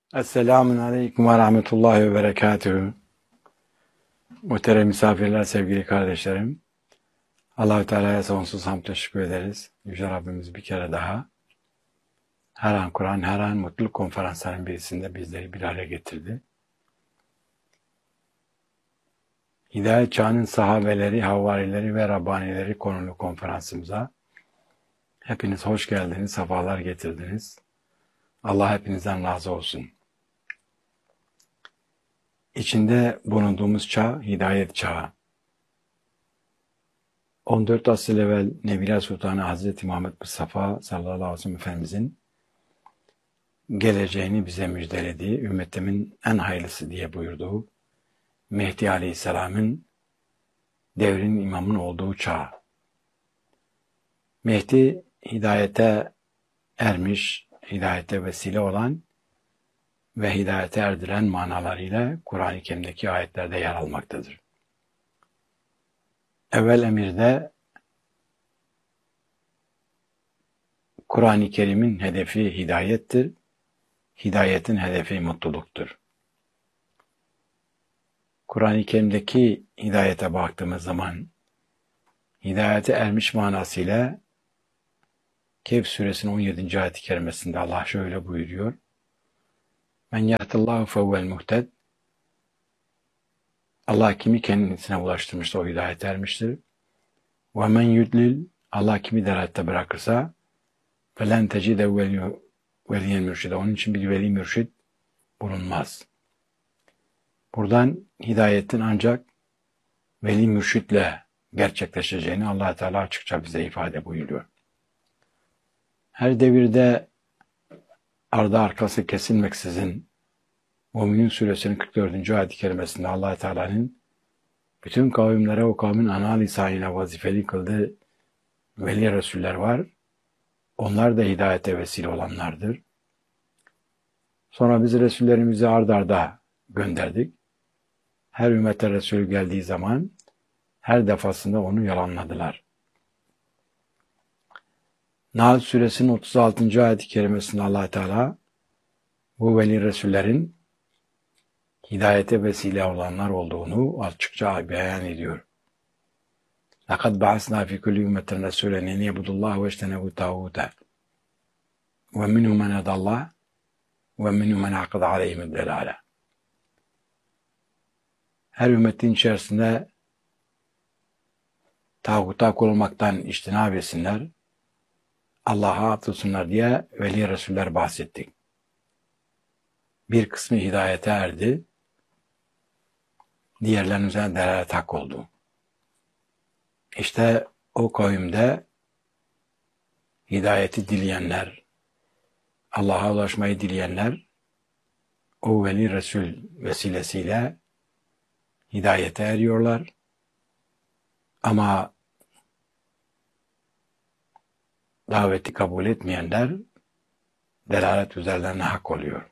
Esselamun Aleyküm ve Rahmetullahi ve Berekatühü. Muhterem misafirler, sevgili kardeşlerim. Allah-u Teala'ya sonsuz hamd teşekkür ederiz. Yüce Rabbimiz bir kere daha her an Kur'an, her an mutluluk konferanslarının birisinde bizleri bir araya getirdi. Hidayet çağının sahabeleri, havarileri ve Rabbanileri konulu konferansımıza hepiniz hoş geldiniz, sefalar getirdiniz. Allah hepinizden razı olsun. İçinde bulunduğumuz çağ, hidayet çağı. 14 asır evvel Nebiler Sultanı Hazreti Muhammed Mustafa sallallahu aleyhi ve sellem Efendimizin geleceğini bize müjdelediği, ümmetimin en hayırlısı diye buyurduğu Mehdi Aleyhisselam'ın devrin imamın olduğu çağ. Mehdi hidayete ermiş, hidayete vesile olan ve hidayete erdiren manalarıyla Kur'an-ı Kerim'deki ayetlerde yer almaktadır. Evvel emirde Kur'an-ı Kerim'in hedefi hidayettir, hidayetin hedefi mutluluktur. Kur'an-ı Kerim'deki hidayete baktığımız zaman hidayete ermiş manasıyla Kehf suresinin 17. ayet-i kerimesinde Allah şöyle buyuruyor. Men yahdillahu fevvel muhted. Allah kimi kendisine ulaştırmışsa o hidayete ermiştir. Ve men yudlil. Allah kimi delalette bırakırsa felen tecide veliyen mürşide. Onun için bir veli mürşid bulunmaz. Buradan hidayetin ancak veli mürşidle gerçekleşeceğini Allah Teala açıkça bize ifade buyuruyor. Her devirde ardı arkası kesilmeksizin Mü'minun suresinin 44. ayet-i kerimesinde Allah Teala'nın bütün kavimlere o kavmin ana lisanıyla vazifeli kıldığı veli resuller var. Onlar da hidayete vesile olanlardır. Sonra biz resullerimizi ard arda gönderdik. Her ümmete resul geldiği zaman her defasında onu yalanladılar. Nahl suresinin 36. ayet-i kerimesinde Allah Teala bu veli resullerin hidayete vesile olanlar olduğunu açıkça beyan ediyor. لَقَدْ بَعَثْنَا فِي كُلِّ اُمَّةٍ رَسُولًا اَنْ يَعْبُدُوا اللّٰهَ وَاجْتَنِبُوا الطَّاغُوتَ وَمِنْهُمْ مَنْ هَدَى اللّٰهَ وَمِنْهُمْ مَنْ عَقَدَ عَلَيْهِمُ الضَّلَالَةَ. Her ümmetin içerisinde tağuta kullanmaktan içtinab etsinler, Allah'a atılsınlar diye veli resuller bahsettik. Bir kısmı hidayete erdi, diğerlerinin üzerine delalet hak oldu. İşte o kavimde hidayeti dileyenler, Allah'a ulaşmayı dileyenler, o veli resul vesilesiyle hidayete eriyorlar. Ama daveti kabul etmeyenler delalet üzerlerine hak oluyor.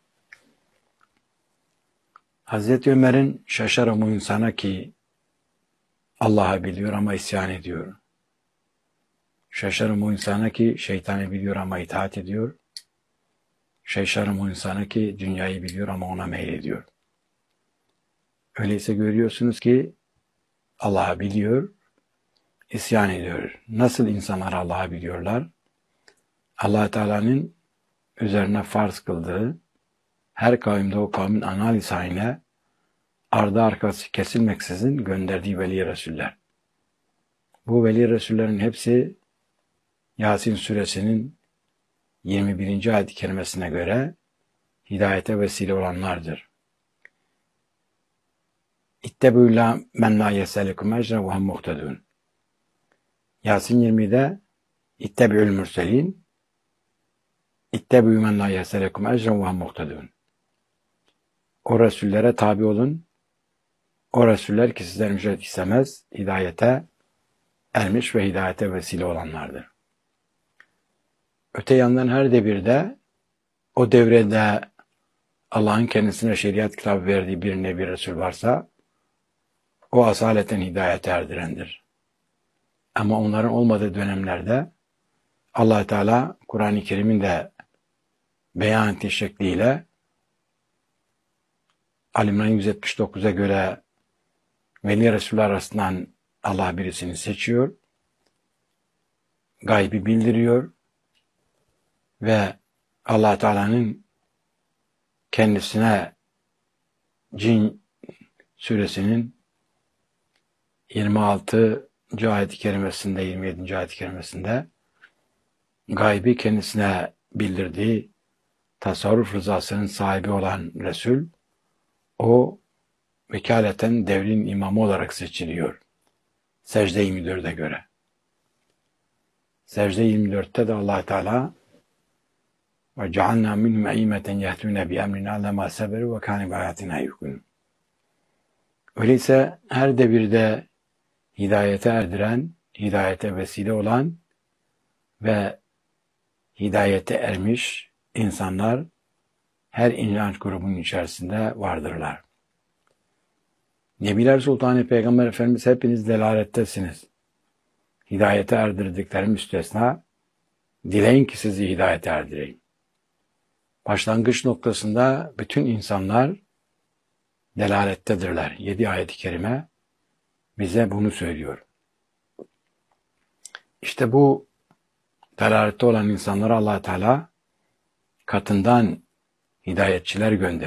Hazreti Ömer'in şaşarım o insana ki Allah'ı biliyor ama isyan ediyor. Şaşarım o insana ki şeytanı biliyor ama itaat ediyor. Şaşarım o insana ki dünyayı biliyor ama ona meylediyor. Öyleyse görüyorsunuz ki Allah'ı biliyor, isyan ediyor. Nasıl insanlar Allah'ı biliyorlar? Allah Teala'nın üzerine farz kıldığı her kavimde o kavmin ana lisanıyla ardı arkası kesilmeksizin gönderdiği veli resuller. Bu veli resullerin hepsi Yasin suresinin 21. ayet-i kerimesine göre hidayete vesile olanlardır. İttebu'la men la yes'elekum ecren ve hum muhtedun. Yasin 20'de İttebu'l mürselin İttebu men la yes'elekum ecren ve hum muhtedun. O resullere tabi olun. O resuller ki sizden ücret istemez, hidayete ermiş ve hidayete vesile olanlardır. Öte yandan her devirde o devrede Allah'ın kendisine şeriat kitabı verdiği bir nebi resul varsa o asaleten hidayete erdirendir. Ama onların olmadığı dönemlerde Allah Teala Kur'an-ı Kerim'in de beyan ettiği şekliyle Ali İmran 179'a göre Veli Resuller arasından Allah birisini seçiyor, gaybi bildiriyor ve Allah Teala'nın kendisine Cin suresinin 26. ayet-i kerimesinde, 27. ayet-i kerimesinde gaybi kendisine bildirdiği tasarruf rızasının sahibi olan Resul, o vekaleten devrin imamı olarak seçiliyor. Secde 24'e göre. Secde 24'te de Allah Teala ve cealna minhum e'immeten yehdûne bi emrina lemâ seberu ve kâne bi âyatina yuqinûn. Öyleyse her devirde hidayete erdiren, hidayete vesile olan ve hidayete ermiş insanlar her inanç grubunun içerisinde vardırlar. Nebiler Sultanı Peygamber Efendimiz hepiniz delalettesiniz. Hidayete erdirdiklerim müstesna, dileyin ki sizi hidayete erdireyim. Başlangıç noktasında bütün insanlar delalettedirler. 7 ayet-i kerime bize bunu söylüyor. İşte bu delalette olan insanlara Allah Teala katından hidayetçiler gönderiyor.